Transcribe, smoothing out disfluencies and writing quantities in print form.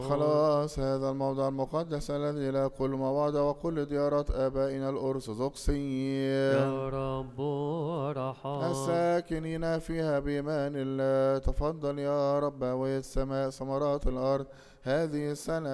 خلاص هذا الموضع المقدس الذي إلى كل مواضع وكل ديارات آبائنا الأرثوذكسيين يا رب ارحم. الساكنين فيها بإيمان الله. تفضل يا رب ويا السماء ثمرات الأرض هذه السنة